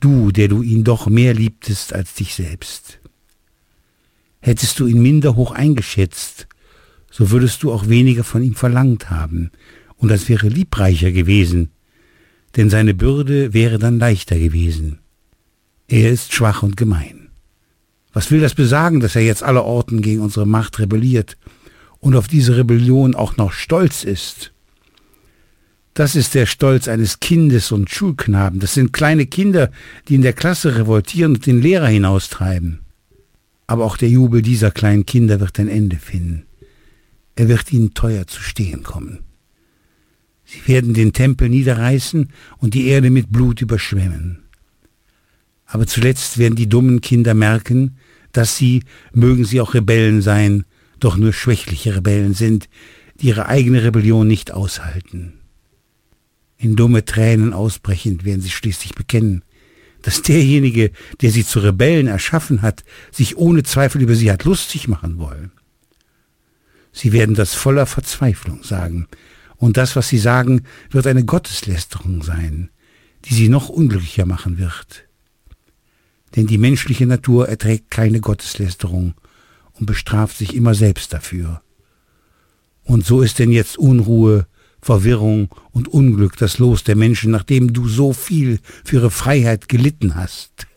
Du, der du ihn doch mehr liebtest als dich selbst. Hättest du ihn minder hoch eingeschätzt, so würdest du auch weniger von ihm verlangt haben, und das wäre liebreicher gewesen, denn seine Bürde wäre dann leichter gewesen. Er ist schwach und gemein. Was will das besagen, dass er jetzt allerorten gegen unsere Macht rebelliert und auf diese Rebellion auch noch stolz ist? Das ist der Stolz eines Kindes und Schulknaben. Das sind kleine Kinder, die in der Klasse revoltieren und den Lehrer hinaustreiben. Aber auch der Jubel dieser kleinen Kinder wird ein Ende finden. Er wird ihnen teuer zu stehen kommen. Sie werden den Tempel niederreißen und die Erde mit Blut überschwemmen. Aber zuletzt werden die dummen Kinder merken, dass sie, mögen sie auch Rebellen sein, doch nur schwächliche Rebellen sind, die ihre eigene Rebellion nicht aushalten. In dumme Tränen ausbrechend werden sie schließlich bekennen, dass derjenige, der sie zu Rebellen erschaffen hat, sich ohne Zweifel über sie hat lustig machen wollen. Sie werden das voller Verzweiflung sagen, und das, was sie sagen, wird eine Gotteslästerung sein, die sie noch unglücklicher machen wird. Denn die menschliche Natur erträgt keine Gotteslästerung und bestraft sich immer selbst dafür. Und so ist denn jetzt Unruhe, Verwirrung und Unglück das Los der Menschen, nachdem du so viel für ihre Freiheit gelitten hast.